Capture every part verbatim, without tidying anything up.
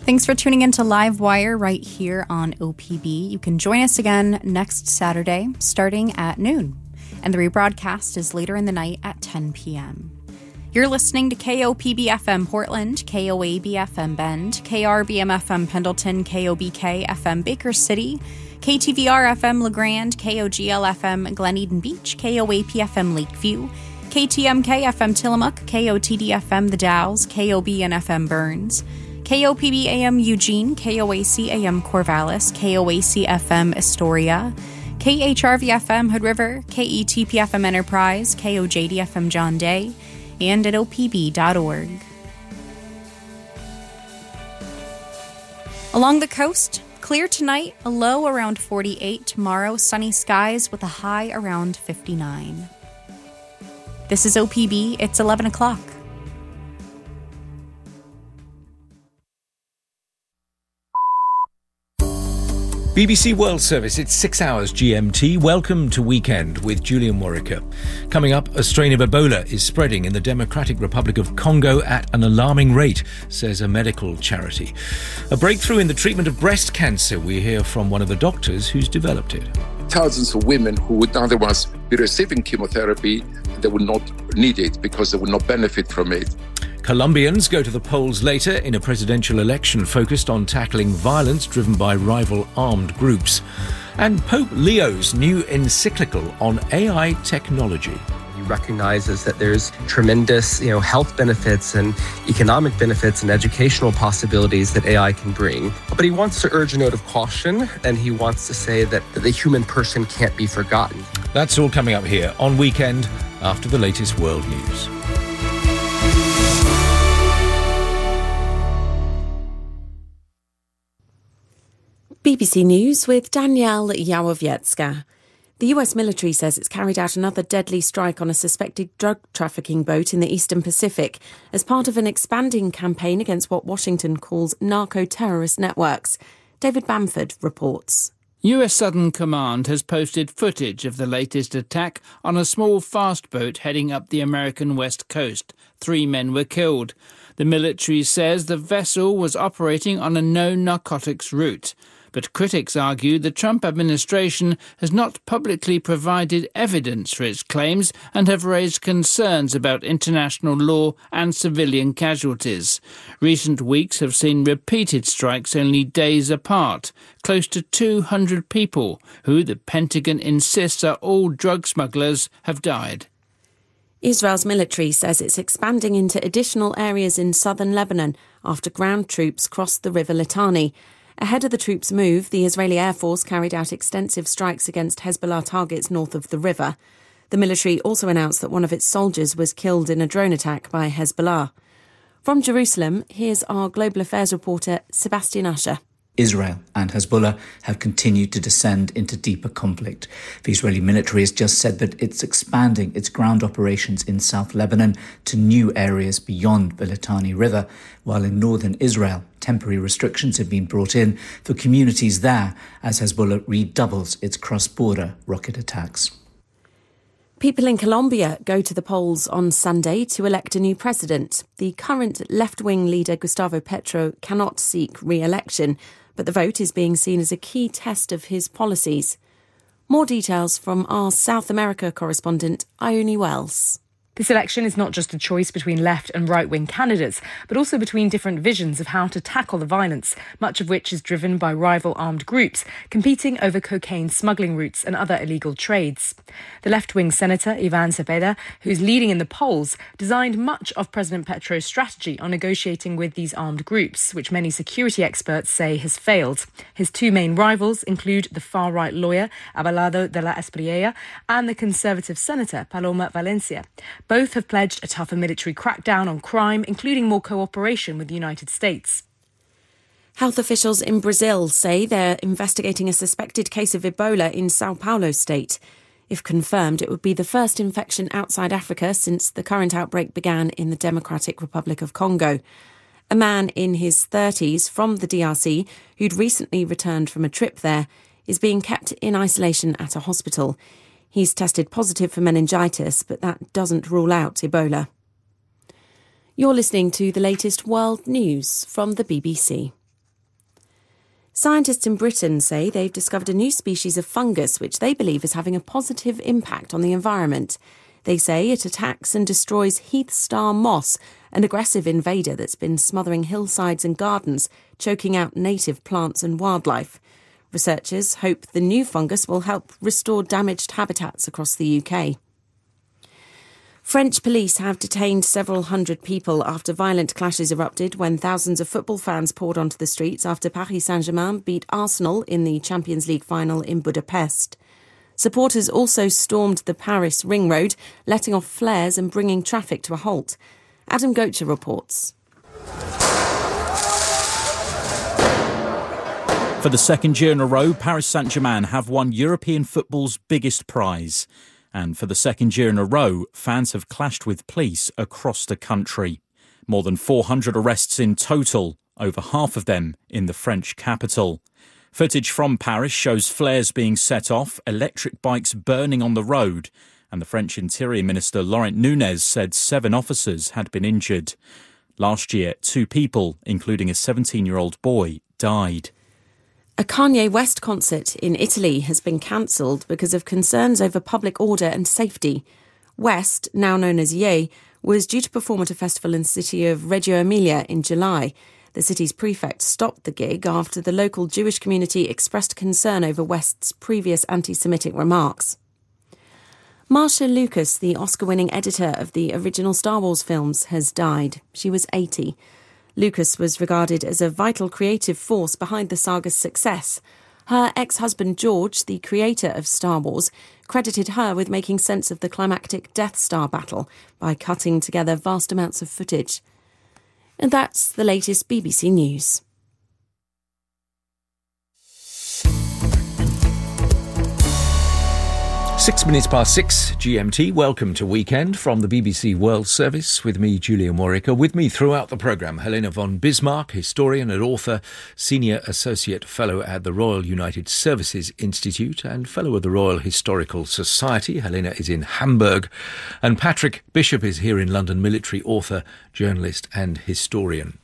Thanks for tuning in to Livewire right here on O P B. You can join us again next Saturday, starting at noon. And the rebroadcast is later in the night at ten p.m. You're listening to K O P B F M Portland, K O A B F M Bend, K R B M F M Pendleton, K O B K F M Baker City, K T V R F M LeGrand, K O G L F M Glen Eden Beach, K O A P F M Lakeview, K T M K F M Tillamook, K O T D F M The Dalles, K O B N F M Burns, K O P B A M Eugene, K O A C A M Corvallis, K O A C F M Astoria, K H R V F M Hood River, K E T P F M Enterprise, K O J D F M John Day, and at O P B dot org. Along the coast, clear tonight, a low around forty-eight. Tomorrow, sunny skies with a high around fifty-nine. This is O P B. It's eleven o'clock. B B C World Service, it's six hours G M T. Welcome to Weekend with Julian Warwicker. Coming up, a strain of Ebola is spreading in the Democratic Republic of Congo at an alarming rate, says a medical charity. A breakthrough in the treatment of breast cancer. We hear from one of the doctors who's developed it. Thousands of women who would otherwise be receiving chemotherapy, they would not need it because they would not benefit from it. Colombians go to the polls later in a presidential election focused on tackling violence driven by rival armed groups. And Pope Leo's new encyclical on A I technology. He recognizes that there's tremendous, you know, health benefits and economic benefits and educational possibilities that A I can bring. But he wants to urge a note of caution, and he wants to say that the human person can't be forgotten. That's all coming up here on Weekend after the latest world news. B B C News with Danielle Yawowiecka. The U S military says it's carried out another deadly strike on a suspected drug trafficking boat in the Eastern Pacific as part of an expanding campaign against what Washington calls narco-terrorist networks. David Bamford reports. U S Southern Command has posted footage of the latest attack on a small fast boat heading up the American west coast. Three men were killed. The military says the vessel was operating on a no-narcotics route. But critics argue the Trump administration has not publicly provided evidence for its claims and have raised concerns about international law and civilian casualties. Recent weeks have seen repeated strikes only days apart. Close to two hundred people, who the Pentagon insists are all drug smugglers, have died. Israel's military says it's expanding into additional areas in southern Lebanon after ground troops crossed the River Litani. Ahead of the troops' move, the Israeli Air Force carried out extensive strikes against Hezbollah targets north of the river. The military also announced that one of its soldiers was killed in a drone attack by Hezbollah. From Jerusalem, here's our global affairs reporter, Sebastian Usher. Israel and Hezbollah have continued to descend into deeper conflict. The Israeli military has just said that it's expanding its ground operations in South Lebanon to new areas beyond the Litani River, while in northern Israel, temporary restrictions have been brought in for communities there as Hezbollah redoubles its cross-border rocket attacks. People in Colombia go to the polls on Sunday to elect a new president. The current left-wing leader, Gustavo Petro, cannot seek re-election, but the vote is being seen as a key test of his policies. More details from our South America correspondent, Ione Wells. This election is not just a choice between left and right-wing candidates, but also between different visions of how to tackle the violence, much of which is driven by rival armed groups competing over cocaine smuggling routes and other illegal trades. The left-wing Senator Ivan Cepeda, who's leading in the polls, designed much of President Petro's strategy on negotiating with these armed groups, which many security experts say has failed. His two main rivals include the far-right lawyer Abelardo de la Espriella and the conservative Senator Paloma Valencia. Both have pledged a tougher military crackdown on crime, including more cooperation with the United States. Health officials in Brazil say they're investigating a suspected case of Ebola in Sao Paulo state. If confirmed, it would be the first infection outside Africa since the current outbreak began in the Democratic Republic of Congo. A man in his thirties from the D R C, who'd recently returned from a trip there, is being kept in isolation at a hospital. He's tested positive for meningitis, but that doesn't rule out Ebola. You're listening to the latest world news from the B B C. Scientists in Britain say they've discovered a new species of fungus which they believe is having a positive impact on the environment. They say it attacks and destroys heath star moss, an aggressive invader that's been smothering hillsides and gardens, choking out native plants and wildlife. Researchers hope the new fungus will help restore damaged habitats across the U K. French police have detained several hundred people after violent clashes erupted when thousands of football fans poured onto the streets after Paris Saint-Germain beat Arsenal in the Champions League final in Budapest. Supporters also stormed the Paris ring road, letting off flares and bringing traffic to a halt. Adam Gocher reports. For the second year in a row, Paris Saint-Germain have won European football's biggest prize. And for the second year in a row, fans have clashed with police across the country. More than four hundred arrests in total, over half of them in the French capital. Footage from Paris shows flares being set off, electric bikes burning on the road, and the French Interior Minister Laurent Nunez said seven officers had been injured. Last year, two people, including a seventeen-year-old boy, died. A Kanye West concert in Italy has been cancelled because of concerns over public order and safety. West, now known as Ye, was due to perform at a festival in the city of Reggio Emilia in July. The city's prefect stopped the gig after the local Jewish community expressed concern over West's previous anti-Semitic remarks. Marcia Lucas, the Oscar-winning editor of the original Star Wars films, has died. She was eighty. Lucas was regarded as a vital creative force behind the saga's success. Her ex-husband George, the creator of Star Wars, credited her with making sense of the climactic Death Star battle by cutting together vast amounts of footage. And that's the latest B B C News. Six minutes past six, G M T. Welcome to Weekend from the B B C World Service with me, Julian Warwicker. With me throughout the programme, Helena von Bismarck, historian and author, Senior Associate Fellow at the Royal United Services Institute and Fellow of the Royal Historical Society. Helena is in Hamburg. And Patrick Bishop is here in London, military author, journalist and historian.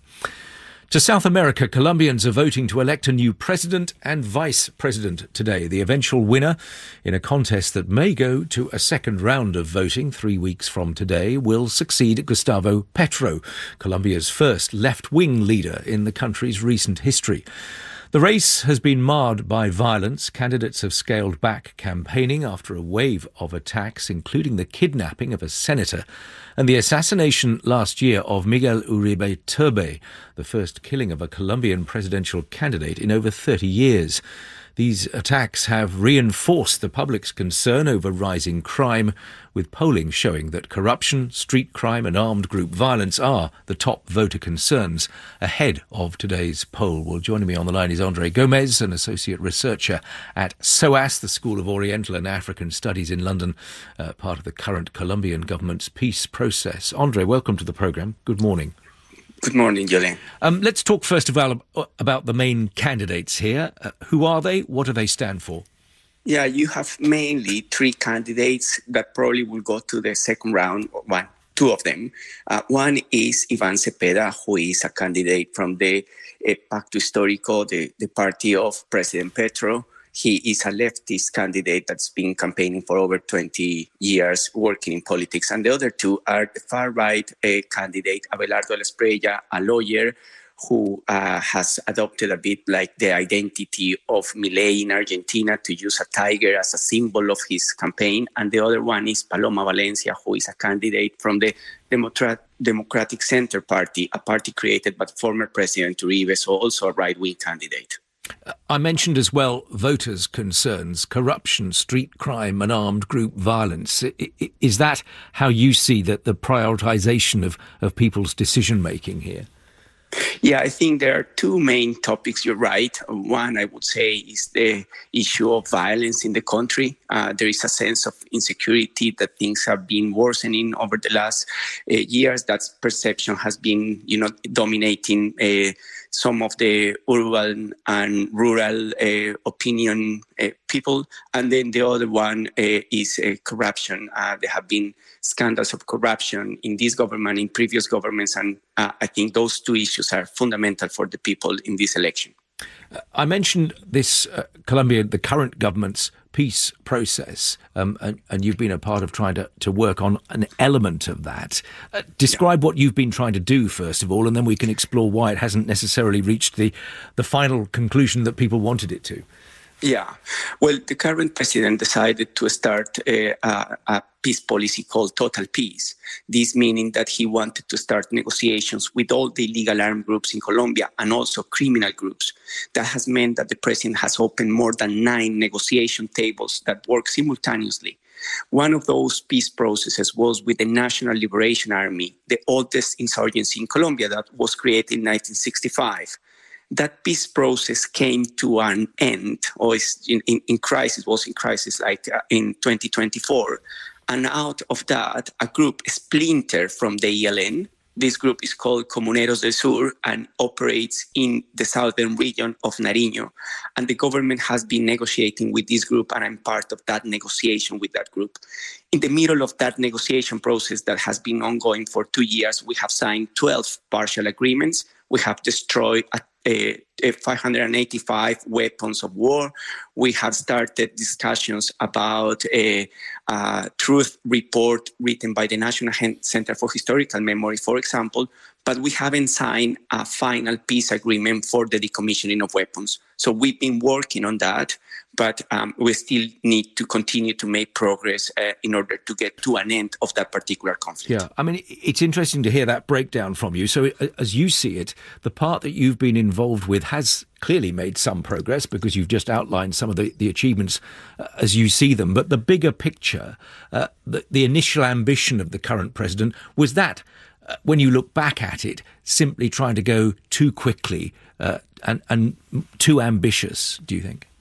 To South America, Colombians are voting to elect a new president and vice president today. The eventual winner in a contest that may go to a second round of voting three weeks from today will succeed Gustavo Petro, Colombia's first left-wing leader in the country's recent history. The race has been marred by violence. Candidates have scaled back campaigning after a wave of attacks, including the kidnapping of a senator and the assassination last year of Miguel Uribe Turbay, the first killing of a Colombian presidential candidate in over thirty years. These attacks have reinforced the public's concern over rising crime, with polling showing that corruption, street crime and armed group violence are the top voter concerns ahead of today's poll. Well, joining me on the line is Andre Gomez, an associate researcher at SOAS, the School of Oriental and African Studies in London, uh, part of the current Colombian government's peace process. Andre, welcome to the programme. Good morning. Good morning, Julian. Um, let's talk first of all about the main candidates here. Uh, who are they? What do they stand for? Yeah, you have mainly three candidates that probably will go to the second round. One, two of them. Uh, one is Ivan Cepeda, who is a candidate from the uh, Pacto Histórico, the, the party of President Petro. He is a leftist candidate that's been campaigning for over twenty years, working in politics. And the other two are the far-right uh, candidate, Abelardo Espriella, a lawyer who uh, has adopted a bit like the identity of Milei in Argentina, to use a tiger as a symbol of his campaign. And the other one is Paloma Valencia, who is a candidate from the Democrat- Democratic Center Party, a party created by former President Uribe, so also a right-wing candidate. I mentioned as well voters' concerns, corruption, street crime and armed group violence. Is that how you see that the prioritisation of, of people's decision-making here? Yeah, I think there are two main topics. You're right. One, I would say, is the issue of violence in the country. Uh, there is a sense of insecurity that things have been worsening over the last uh, years. That perception has been, you know, dominating uh, some of the urban and rural uh, opinion uh, people. And then the other one uh, is uh, corruption. Uh, there have been scandals of corruption in this government, in previous governments, and uh, I think those two issues are fundamental for the people in this election. Uh, I mentioned this uh, Colombia, the current government's peace process, um, and, and you've been a part of trying to, to work on an element of that. Uh, describe what you've been trying to do, first of all, and then we can explore why it hasn't necessarily reached the, the final conclusion that people wanted it to. Yeah. Well, the current president decided to start a, a, a peace policy called Total Peace. This meaning that he wanted to start negotiations with all the illegal armed groups in Colombia and also criminal groups. That has meant that the president has opened more than nine negotiation tables that work simultaneously. One of those peace processes was with the National Liberation Army, the oldest insurgency in Colombia that was created in nineteen sixty-five. That peace process came to an end, or is in, in, in crisis, was in crisis like uh, in twenty twenty-four. And out of that, a group splintered from the E L N. This group is called Comuneros del Sur and operates in the southern region of Nariño. And the government has been negotiating with this group, and I'm part of that negotiation with that group. In the middle of that negotiation process that has been ongoing for two years, we have signed twelve partial agreements. We have destroyed a Uh, five hundred eighty-five weapons of war. We have started discussions about a, a truth report written by the National Center for Historical Memory, for example, but we haven't signed a final peace agreement for the decommissioning of weapons. So we've been working on that, but um, we still need to continue to make progress uh, in order to get to an end of that particular conflict. Yeah, I mean, it's interesting to hear that breakdown from you. So as you see it, the part that you've been involved with has clearly made some progress because you've just outlined some of the, the achievements uh, as you see them. But the bigger picture, uh, the, the initial ambition of the current president, was that, uh, when you look back at it, simply trying to go too quickly uh, and, and too ambitious, do you think?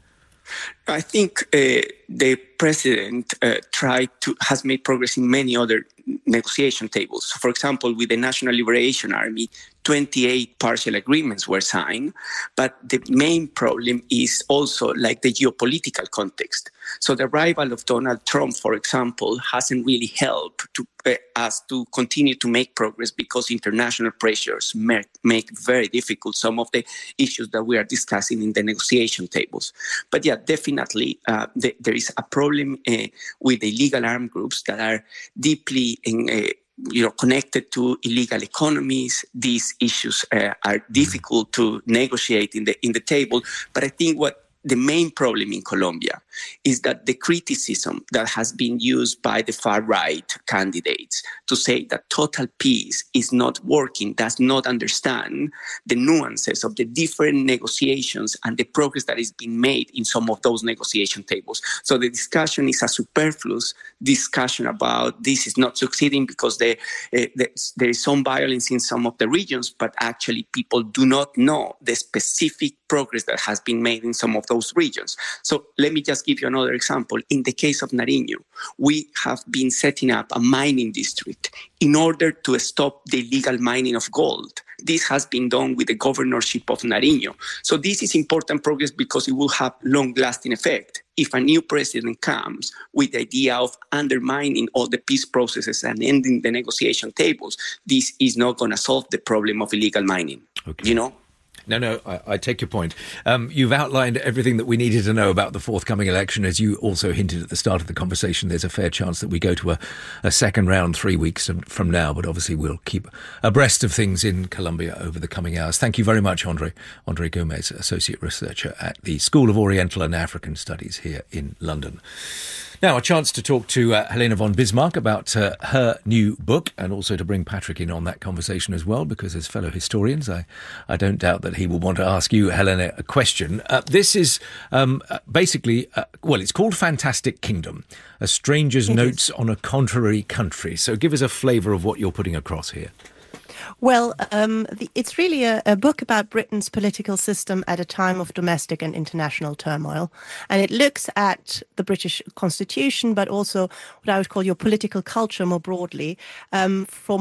I think uh, the president uh, tried to has made progress in many other negotiation tables. So, for example, with the National Liberation Army, twenty-eight partial agreements were signed. But the main problem is also like the geopolitical context. So the arrival of Donald Trump, for example, hasn't really helped to, uh, us to continue to make progress because international pressures make, make very difficult some of the issues that we are discussing in the negotiation tables. But yeah, definitely uh, the, there is a problem uh, with the illegal armed groups that are deeply in, uh, you know, connected to illegal economies. These issues uh, are difficult to negotiate in the in the table. But I think what the main problem in Colombia is that the criticism that has been used by the far-right candidates to say that total peace is not working, does not understand the nuances of the different negotiations and the progress that is being made in some of those negotiation tables. So the discussion is a superfluous discussion about this is not succeeding because there, uh, there is some violence in some of the regions, but actually people do not know the specific progress that has been made in some of those regions. So let me just give you another example. In the case of Nariño, we have been setting up a mining district in order to stop the illegal mining of gold. This has been done with the governorship of Nariño. So this is important progress because it will have long-lasting effect. If a new president comes with the idea of undermining all the peace processes and ending the negotiation tables, this is not going to solve the problem of illegal mining. Okay. You know? No, no, I, I take your point. Um, you've outlined everything that we needed to know about the forthcoming election. As you also hinted at the start of the conversation, there's a fair chance that we go to a, a second round three weeks from now. But obviously, we'll keep abreast of things in Colombia over the coming hours. Thank you very much, Andre. Andre Gomez, Associate Researcher at the School of Oriental and African Studies here in London. Now, a chance to talk to uh, Helena von Bismarck about uh, her new book, and also to bring Patrick in on that conversation as well, because as fellow historians, I, I don't doubt that he will want to ask you, Helena, a question. Uh, this is um, basically, uh, well, it's called Fantastic Kingdom, A Stranger's it Notes is. on a Contrary Country. So give us a flavour of what you're putting across here. Well, um, the, it's really a, a book about Britain's political system at a time of domestic and international turmoil. And it looks at the British Constitution, but also what I would call your political culture more broadly, um, from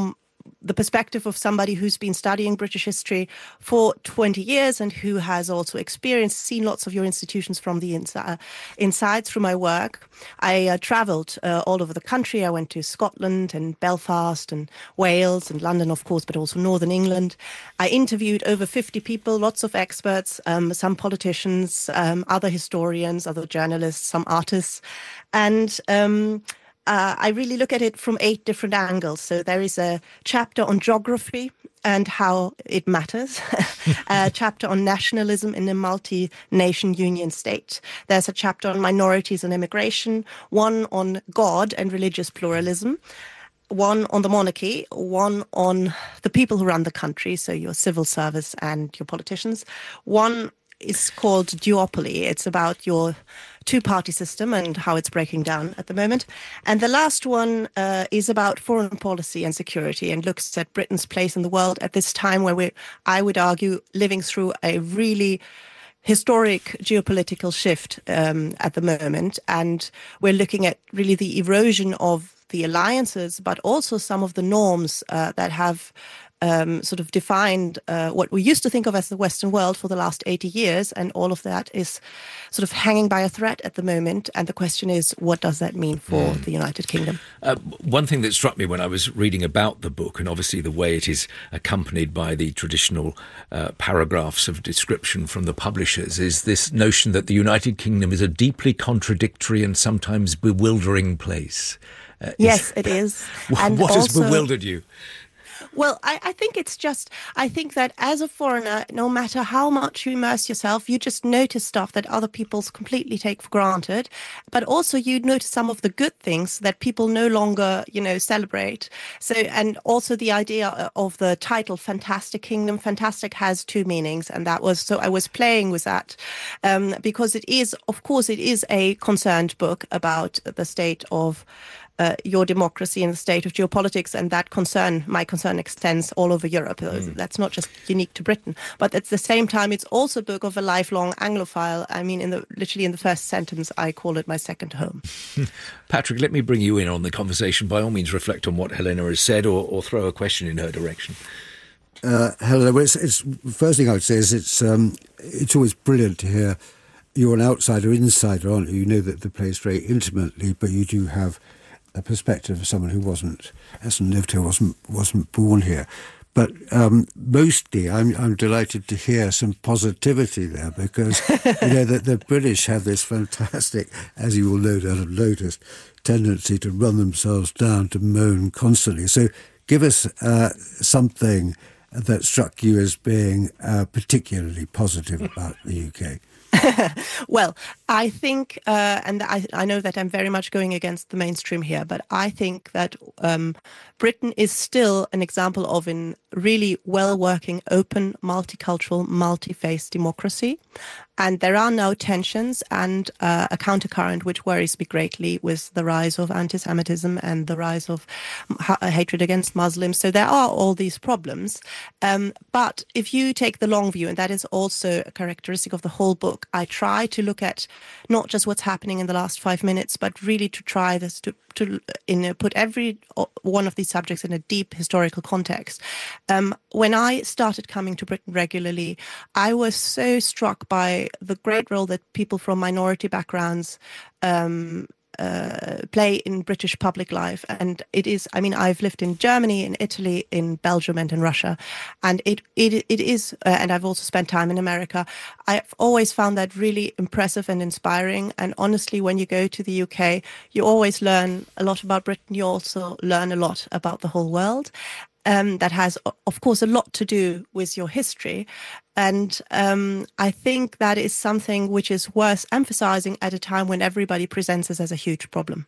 the perspective of somebody who's been studying British history for twenty years and who has also experienced, seen lots of your institutions from the inside, uh, inside through my work. I uh, travelled uh, all over the country. I went to Scotland and Belfast and Wales and London, of course, but also Northern England. I interviewed over fifty people, lots of experts, um, some politicians, um, other historians, other journalists, some artists. And um, uh, I really look at it from eight different angles. So there is a chapter on geography and how it matters, a chapter on nationalism in a multi-nation union state. There's a chapter on minorities and immigration, one on God and religious pluralism, one on the monarchy, one on the people who run the country, so your civil service and your politicians. One is called duopoly. It's about your two-party system and how it's breaking down at the moment. And the last one uh, is about foreign policy and security and looks at Britain's place in the world at this time where we're, I would argue, living through a really historic geopolitical shift um, at the moment. And we're looking at really the erosion of the alliances, but also some of the norms uh, that have Um, sort of defined uh, what we used to think of as the Western world for the last eighty years. And all of that is sort of hanging by a thread at the moment. And the question is, what does that mean for mm. the United Kingdom? Uh, one thing that struck me when I was reading about the book, and obviously the way it is accompanied by the traditional uh, paragraphs of description from the publishers, is this notion that the United Kingdom is a deeply contradictory and sometimes bewildering place. Uh, yes, is, it is. And what also, has bewildered you? Well, I, I think it's just, I think that as a foreigner, no matter how much you immerse yourself, you just notice stuff that other people completely take for granted. But also you notice some of the good things that people no longer, you know, celebrate. So, and also the idea of the title, Fantastic Kingdom. Fantastic has two meanings. And that was, so I was playing with that um, because it is, of course, it is a concerned book about the state of Uh, your democracy and the state of geopolitics, and that concern, my concern, extends all over Europe. Mm. That's not just unique to Britain, but at the same time, it's also a book of a lifelong Anglophile. I mean, in the literally in the first sentence, I call it my second home. Patrick, let me bring you in on the conversation. By all means, reflect on what Helena has said, or, or throw a question in her direction. Uh, Helena, well, it's, it's first thing I would say is it's um, it's always brilliant to hear. You're an outsider, insider, aren't you? You know that the place very intimately, but you do have a perspective of someone who wasn't, hasn't lived here, wasn't wasn't born here. But um, mostly I'm I'm delighted to hear some positivity there, because you know that the British have this fantastic, as you will no doubt have noticed, tendency to run themselves down, to moan constantly. So give us uh, something that struck you as being uh, particularly positive about the U K. Well, I think, uh, and I, I know that I'm very much going against the mainstream here, but I think that um, Britain is still an example of a really well-working, open, multicultural, multi-faith democracy. And there are now tensions and uh, a countercurrent which worries me greatly with the rise of anti-Semitism and the rise of ha- hatred against Muslims. So there are all these problems. Um, but if you take the long view, and that is also a characteristic of the whole book, I try to look at not just what's happening in the last five minutes, but really to try this to to in a, put every one of these subjects in a deep historical context. Um, when I started coming to Britain regularly, I was so struck by the great role that people from minority backgrounds um, uh, play in British public life. And it is, I mean, I've lived in Germany, in Italy, in Belgium and in Russia. And it it it is, uh, and I've also spent time in America. I've always found that really impressive and inspiring. And honestly, when you go to the U K, you always learn a lot about Britain. You also learn a lot about the whole world. Um, that has, of course, a lot to do with your history. And um, I think that is something which is worth emphasizing at a time when everybody presents this as a huge problem.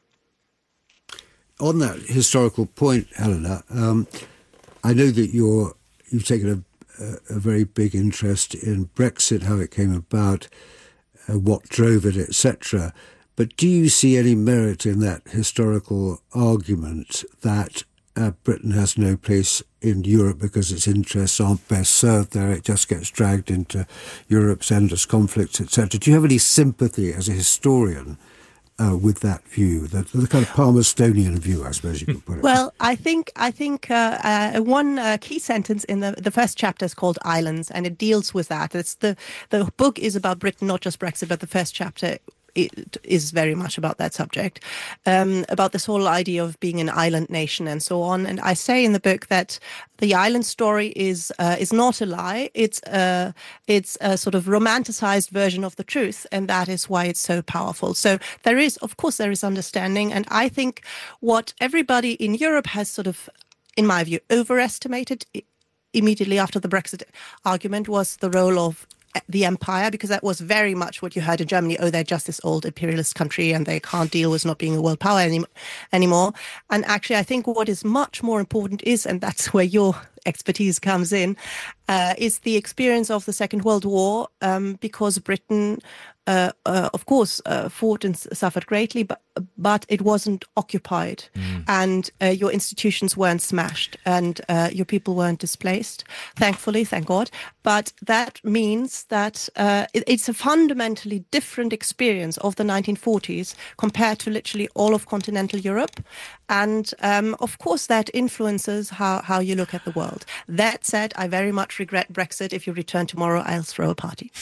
On that historical point, Helena, um, I know that you're, you've taken a, a, a very big interest in Brexit, how it came about, uh, what drove it, et cetera. But do you see any merit in that historical argument that Uh, Britain has no place in Europe because its interests aren't best served there? It just gets dragged into Europe's endless conflicts, et cetera. Do you have any sympathy as a historian uh, with that view, the, the kind of Palmerstonian view, I suppose you could put it. Well, I think I think uh, uh, one uh, key sentence in the the first chapter is called Islands, and it deals with that. It's the the book is about Britain, not just Brexit, but the first chapter it is very much about that subject, um, about this whole idea of being an island nation and so on. And I say in the book that the island story is uh, is not a lie. It's a, it's a sort of romanticized version of the truth, and that is why it's so powerful. So there is, of course, there is understanding. And I think what everybody in Europe has sort of, in my view, overestimated immediately after the Brexit argument was the role of the empire, because that was very much what you heard in Germany. Oh, they're just this old imperialist country and they can't deal with not being a world power any, anymore. And actually, I think what is much more important is, and that's where your expertise comes in, uh, is the experience of the Second World War, um, because Britain, uh, uh, of course, uh, fought and suffered greatly, but but it wasn't occupied, mm. and uh, your institutions weren't smashed, and uh, your people weren't displaced, thankfully, thank God. But that means that uh, it, it's a fundamentally different experience of the nineteen forties compared to literally all of continental Europe. And um, of course, that influences how, how you look at the world. That said, I very much regret Brexit. If you return tomorrow, I'll throw a party.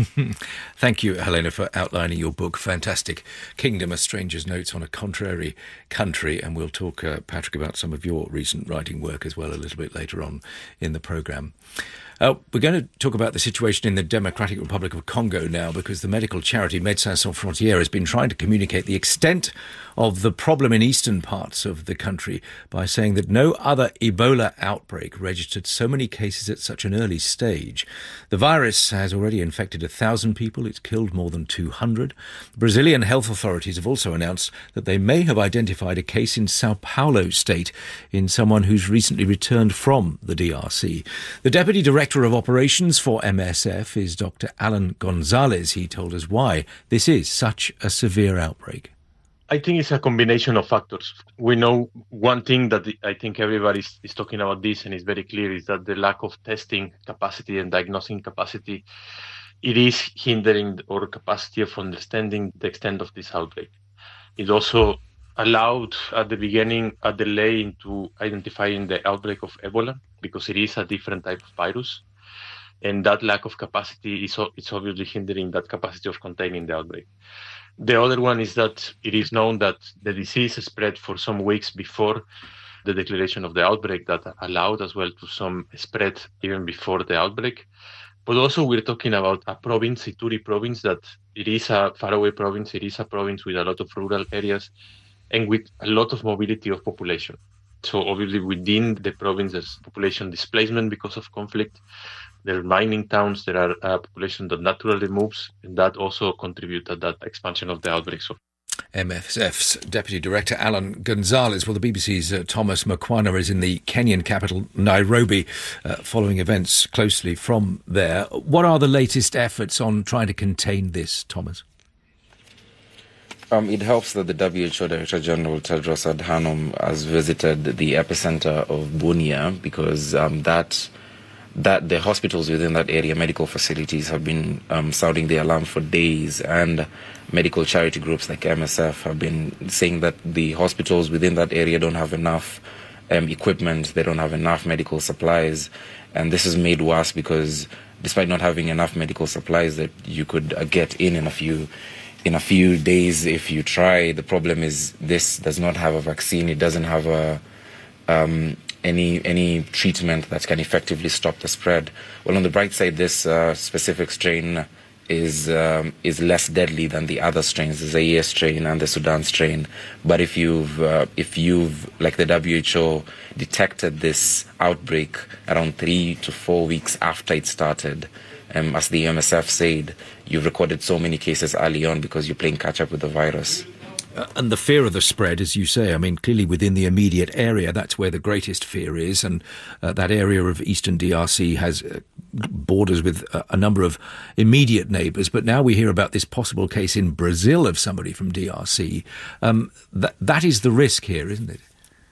Thank you, Helena, for outlining your book. Fantastic. Kingdom, A Stranger's Notes on a Contrary Country. And we'll talk, uh, Patrick, about some of your recent writing work as well a little bit later on in the programme. Uh, we're going to talk about the situation in the Democratic Republic of Congo now, because the medical charity Médecins Sans Frontières has been trying to communicate the extent of the problem in eastern parts of the country by saying that no other Ebola outbreak registered so many cases at such an early stage. The virus has already infected a thousand people. It's killed more than two hundred. Brazilian health authorities have also announced that they may have identified a case in Sao Paulo state in someone who's recently returned from the D R C. The Deputy Director Director of Operations for M S F is Doctor Alan Gonzalez. He told us why this is such a severe outbreak. I think it's a combination of factors. We know one thing that I think everybody is talking about this and is very clear is that the lack of testing capacity and diagnosing capacity, it is hindering our capacity of understanding the extent of this outbreak. It also allowed at the beginning a delay into identifying the outbreak of Ebola, because it is a different type of virus. And that lack of capacity is it's obviously hindering that capacity of containing the outbreak. The other one is that it is known that the disease spread for some weeks before the declaration of the outbreak, that allowed as well to some spread even before the outbreak. But also we're talking about a province, Ituri province, that it is a faraway province. It is a province with a lot of rural areas and with a lot of mobility of population. So obviously within the province there's population displacement because of conflict. There are mining towns, there are a population that naturally moves, and that also contributes to that expansion of the outbreak. So M S F's Deputy Director Alan Gonzalez. Well, the B B C's uh, Thomas Makwana is in the Kenyan capital, Nairobi, uh, following events closely from there. What are the latest efforts on trying to contain this, Thomas? Um, it helps that the W H O Director General Tedros Adhanom has visited the epicenter of Bunia, because um, that that the hospitals within that area, medical facilities, have been um, sounding the alarm for days, and medical charity groups like M S F have been saying that the hospitals within that area don't have enough um, equipment, they don't have enough medical supplies, and this is made worse because despite not having enough medical supplies that you could uh, get in in a few in a few days if you try. The problem is this does not have a vaccine. It doesn't have a um, any any treatment that can effectively stop the spread. Well, on the bright side, this uh, specific strain is um, is less deadly than the other strains, the Zaire strain and the Sudan strain. But if you've uh, if you've like the W H O detected this outbreak around three to four weeks after it started, Um, as the M S F said, you've recorded so many cases early on because you're playing catch up with the virus. Uh, and the fear of the spread, as you say, I mean, clearly within the immediate area, that's where the greatest fear is. And uh, that area of eastern D R C has uh, borders with a, a number of immediate neighbours. But now we hear about this possible case in Brazil of somebody from D R C. Um, that that is the risk here, isn't it?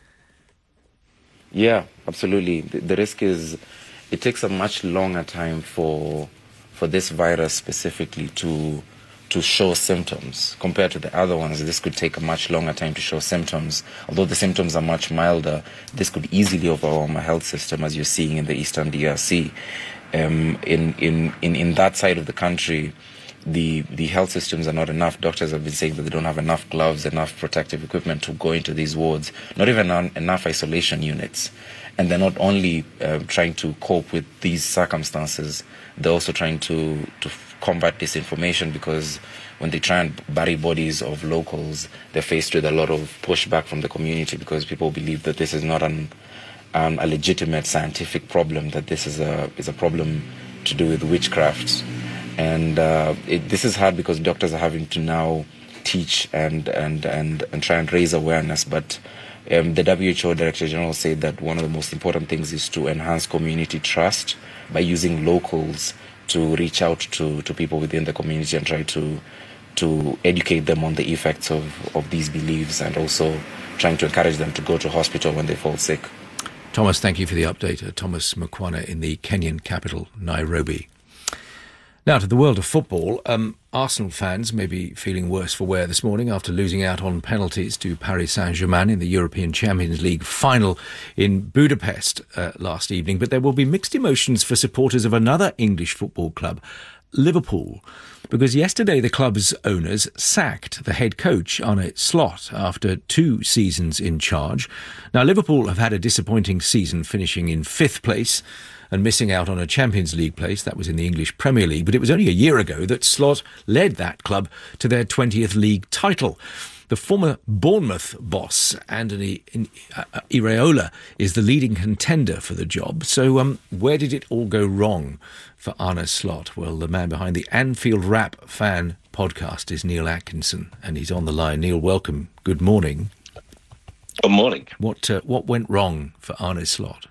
Yeah, absolutely. The, the risk is it takes a much longer time for for this virus specifically to to show symptoms. Compared to the other ones, this could take a much longer time to show symptoms. Although the symptoms are much milder, this could easily overwhelm a health system, as you're seeing in the Eastern D R C. Um, in, in, in, in that side of the country, the, the health systems are not enough. Doctors have been saying that they don't have enough gloves, enough protective equipment to go into these wards, not even on, enough isolation units. And they're not only uh, trying to cope with these circumstances, they're also trying to, to combat disinformation, because when they try and bury bodies of locals, they're faced with a lot of pushback from the community, because people believe that this is not an, um, a legitimate scientific problem, that this is a, is a problem to do with witchcraft. And uh, it, this is hard because doctors are having to now teach and, and, and, and try and raise awareness, but Um, the W H O Director General said that one of the most important things is to enhance community trust by using locals to reach out to, to people within the community and try to to educate them on the effects of, of these beliefs, and also trying to encourage them to go to hospital when they fall sick. Thomas, thank you for the update. Uh, Thomas Mukwana in the Kenyan capital, Nairobi. Now to the world of football. Um, Arsenal fans may be feeling worse for wear this morning after losing out on penalties to Paris Saint-Germain in the European Champions League final in Budapest uh, last evening. But there will be mixed emotions for supporters of another English football club, Liverpool, because yesterday the club's owners sacked the head coach, Arne Slot, after two seasons in charge. Now, Liverpool have had a disappointing season, finishing in fifth place and missing out on a Champions League place. That was in the English Premier League. But it was only a year ago that Slot led that club to their twentieth league title. The former Bournemouth boss, Anthony Iraola, is the leading contender for the job. So um, where did it all go wrong for Arne Slot? Well, the man behind the Anfield Rap Fan podcast is Neil Atkinson, and he's on the line. Neil, welcome. Good morning. Good morning. What, uh, what went wrong for Arne Slot?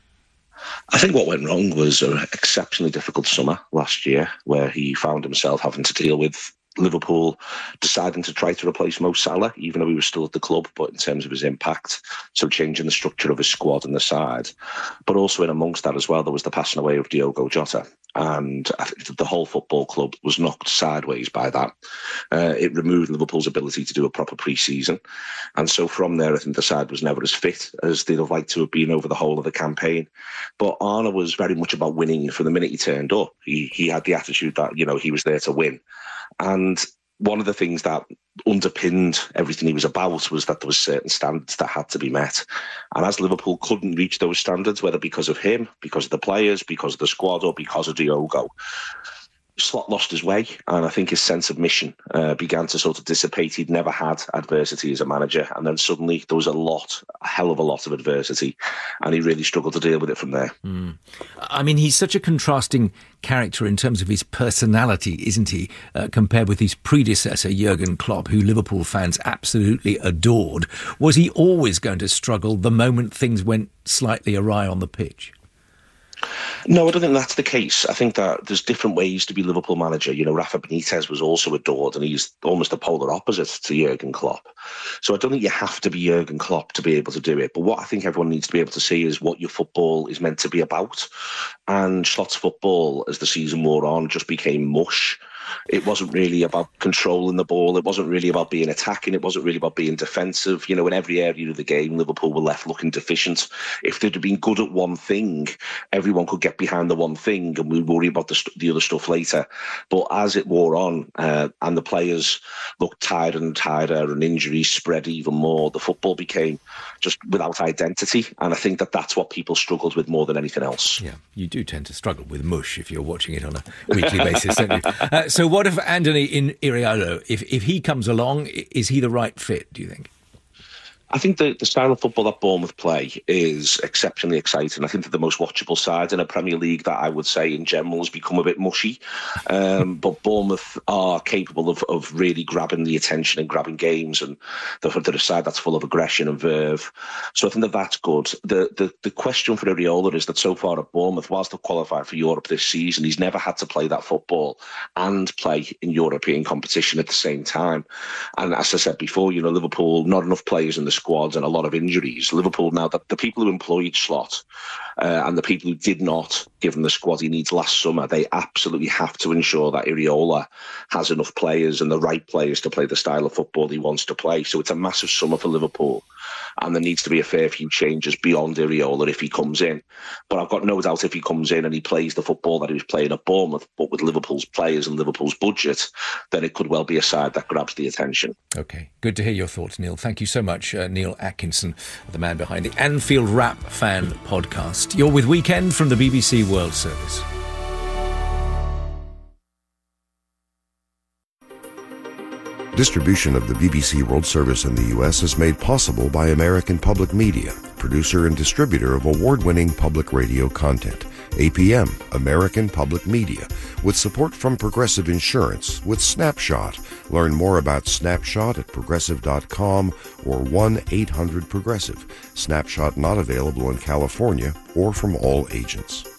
I think what went wrong was an exceptionally difficult summer last year, where he found himself having to deal with Liverpool deciding to try to replace Mo Salah, even though he was still at the club, but in terms of his impact, so changing the structure of his squad and the side. But also in amongst that as well, there was the passing away of Diogo Jota. And I think the whole football club was knocked sideways by that. Uh, it removed Liverpool's ability to do a proper pre-season. And so from there, I think the side was never as fit as they'd have liked to have been over the whole of the campaign. But Arne was very much about winning from the minute he turned up. He, he had the attitude that, you know, he was there to win. And one of the things that underpinned everything he was about was that there was certain standards that had to be met. And as Liverpool couldn't reach those standards, whether because of him, because of the players, because of the squad, or because of Diogo, Slot lost his way, and I think his sense of mission uh, began to sort of dissipate. He'd never had adversity as a manager, and then suddenly there was a lot, a hell of a lot of adversity, and he really struggled to deal with it from there. Mm. I mean, he's such a contrasting character in terms of his personality, isn't he, uh, compared with his predecessor, Jurgen Klopp, who Liverpool fans absolutely adored. Was he always going to struggle the moment things went slightly awry on the pitch? No, I don't think that's the case. I think that there's different ways to be Liverpool manager. You know, Rafa Benitez was also adored, and he's almost the polar opposite to Jurgen Klopp. So I don't think you have to be Jurgen Klopp to be able to do it. But what I think everyone needs to be able to see is what your football is meant to be about. And Slot's football, as the season wore on, just became mush. It wasn't really about controlling the ball. It wasn't really about being attacking. It wasn't really about being defensive. You know, in every area of the game, Liverpool were left looking deficient. If they'd have been good at one thing, everyone could get behind the one thing and we'd worry about the, st- the other stuff later. But as it wore on uh, and the players looked tired and tighter and injuries spread even more, the football became just without identity. And I think that that's what people struggled with more than anything else. Yeah, you do tend to struggle with mush if you're watching it on a weekly basis, don't you? Uh, so what if Anthony Iraola, if, if he comes along, is he the right fit, do you think? I think the, the style of football that Bournemouth play is exceptionally exciting. I think they're the most watchable side in a Premier League that I would say in general has become a bit mushy. Um, but Bournemouth are capable of, of really grabbing the attention and grabbing games, and they're, they're a side that's full of aggression and verve. So I think that that's good. The, the, the question for Iraola is that so far at Bournemouth, whilst they've qualified for Europe this season, he's never had to play that football and play in European competition at the same time. And as I said before, you know, Liverpool, not enough players in the squad and a lot of injuries, Liverpool now, that the people who employed Slot uh, and the people who did not give him the squad he needs last summer, they absolutely have to ensure that Iraola has enough players and the right players to play the style of football he wants to play. So it's a massive summer for Liverpool, and there needs to be a fair few changes beyond Iraola if he comes in. But I've got no doubt if he comes in and he plays the football that he was playing at Bournemouth, but with Liverpool's players and Liverpool's budget, then it could well be a side that grabs the attention. OK, good to hear your thoughts, Neil. Thank you so much, uh, Neil Atkinson, the man behind the Anfield Wrap Fan podcast. You're with Weekend from the B B C World Service. Distribution of the B B C World Service in the U S is made possible by American Public Media, producer and distributor of award-winning public radio content. A P M, American Public Media, with support from Progressive Insurance with Snapshot. Learn more about Snapshot at progressive dot com or one eight hundred progressive. Snapshot not available in California or from all agents.